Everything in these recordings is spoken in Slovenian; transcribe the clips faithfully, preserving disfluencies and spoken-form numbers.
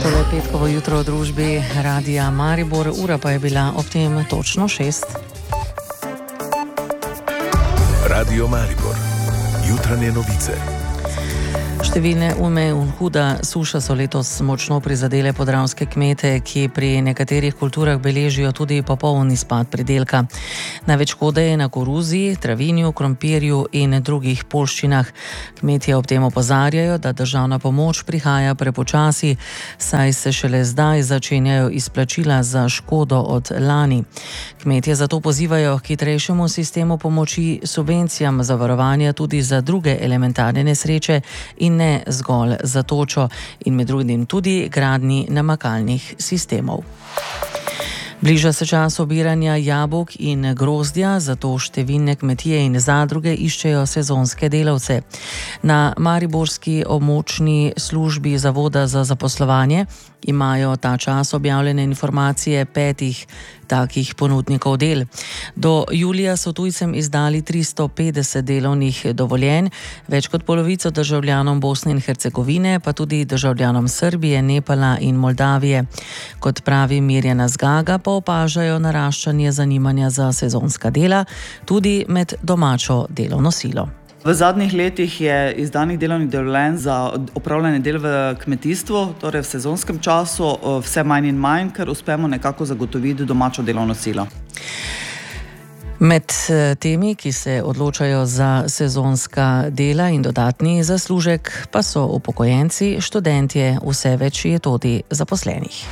Tole je petkovo jutro v družbi Radia Maribor, ura pa je bila ob tem točno šest. Radio Maribor, jutranje novice. Številne ujme in huda suša so letos močno prizadele podravske kmete, ki pri nekaterih kulturah beležijo tudi popoln izpad pridelka. Največ škode je na koruzi, travinju, krompirju in drugih poljščinah. Kmetje ob tem opozarjajo, da državna pomoč prihaja prepočasi, saj se šele zdaj začenjajo izplačila za škodo od lani. Kmetje zato pozivajo k hitrejšemu sistemu pomoči, subvencijam zavarovanja tudi za druge elementarne nesreče in ne zgolj za točo in med drugim tudi gradnji namakalnih sistemov. Bliža se čas obiranja jabolk in grozdja, zato številne kmetije in zadruge iščejo sezonske delavce. Na mariborski območni službi Zavoda za zaposlovanje imajo ta čas objavljene informacije petih takih ponudnikov del. Do julija so tujcem izdali tristo petdeset delovnih dovoljenj, več kot polovico državljanom Bosne in Hercegovine, pa tudi državljanom Srbije, Nepala in Moldavije. Kot pravi Mirjana Zgaga, pa opažajo naraščanje zanimanja za sezonska dela tudi med domačo delovno silo. V zadnjih letih je izdanih delovnih dovoljenj za opravljanje del v kmetijstvu, torej v sezonskem času, vse manj in manj, ker uspemo nekako zagotoviti domačo delovno silo. Med temi, ki se odločajo za sezonska dela in dodatni zaslužek, pa so upokojenci, študentje, vse več je tudi zaposlenih.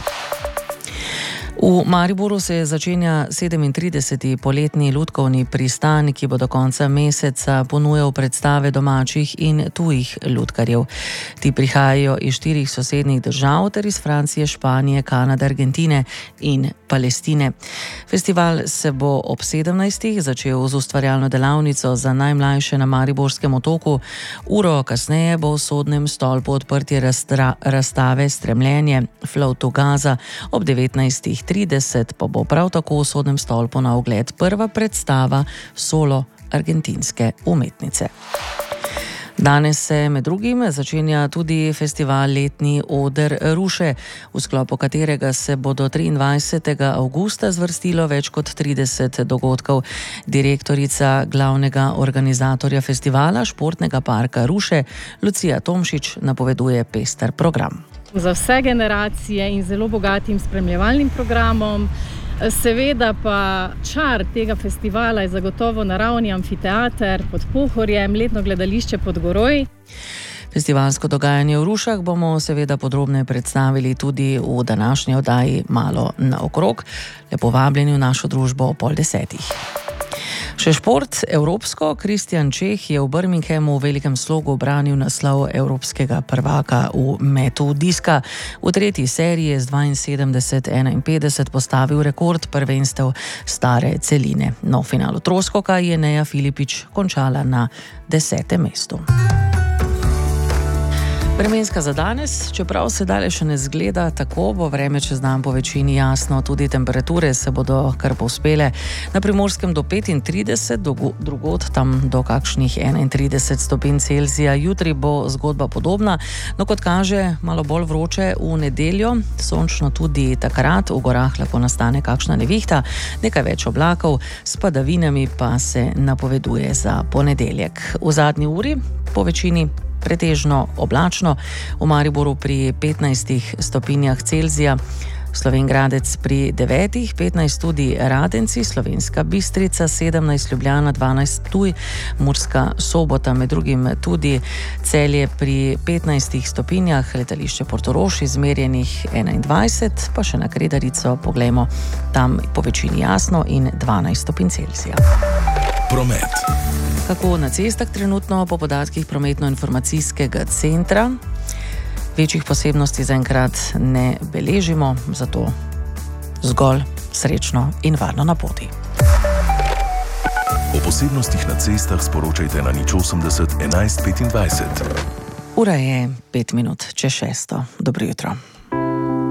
V Mariboru se začenja sedemintrideseti poletni lutkovni pristan, ki bo do konca meseca ponujal predstave domačih in tujih lutkarjev. Ti prihajajo iz štirih sosednjih držav ter iz Francije, Španije, Kanade, Argentine in Palestine. Festival se bo ob sedemnajstih začel z ustvarjalno delavnico za najmlajše na Mariborskem otoku. Uro kasneje bo v sodnem stolpu odprtje rastra, razstave Stremljenje, Flow to Gaza, ob devetnajstih trideset pa bo prav tako v sodnem stolpu na ogled prva predstava solo argentinske umetnice. Danes se med drugim začenja tudi festival Letni oder Ruše, v sklopu katerega se bo do triindvajsetega avgusta zvrstilo več kot trideset dogodkov. Direktorica glavnega organizatorja festivala, športnega parka Ruše, Lucija Tomšič, napoveduje pester program. Za vse generacije in zelo bogatim spremljevalnim programom. Seveda pa čar tega festivala je zagotovo naravni amfiteater pod Pohorjem, letno gledališče pod Goroj. Festivalsko dogajanje v Rušah bomo seveda podrobneje predstavili tudi v današnji oddaji Malo naokrog. Lepo vabljeni v našo družbo o pol desetih. Še šport evropsko. Kristjan Čeh je v Birminghamu v velikem slogu obranil naslov evropskega prvaka v metu diska. V tretji seriji je z dvainsedemdeset enainpetdeset postavil rekord prvenstev stare celine. No, v finalu troskoka je Neja Filipič končala na desetem mestu. Vremenska za danes, čeprav se dalje še ne zgleda tako, bo vreme čez dan po večini jasno, tudi temperature se bodo kar povzpele. Na Primorskem do petintrideset, drugod tam do kakšnih enaintrideset stopinj Celzija. Jutri bo zgodba podobna, no kot kaže, malo bolj vroče v nedeljo, sončno tudi takrat, v gorah lahko nastane kakšna nevihta, nekaj več oblakov, s padavinami pa se napoveduje za ponedeljek. V zadnji uri po večini pretežno oblačno, v Mariboru pri petnajstih stopinjah Celzija, Slovenj Gradec pri devetih, petnajst tudi Radenci, Slovenska Bistrica, sedemnajst Ljubljana, dvanajst Ptuj, Murska Sobota, med drugim tudi Celje pri petnajstih stopinjah, letališče Portorož izmerjenih enaindvajset, pa še na Kredarico poglejmo, tam po večini jasno in dvanajst stopinj Celzija. Promet. Kako na cestah trenutno po podatkih prometno-informacijskega centra? Večjih posebnosti zaenkrat ne beležimo, zato zgolj srečno in varno na poti. O posebnostih na cestah sporočajte na nič osemdeset enajst petindvajset. Ura je pet minut čez šesto. Dobro jutro.